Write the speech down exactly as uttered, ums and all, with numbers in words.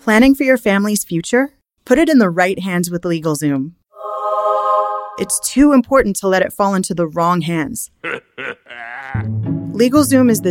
Planning for your family's future? Put it in the right hands with LegalZoom. It's too important to let it fall into the wrong hands. LegalZoom is the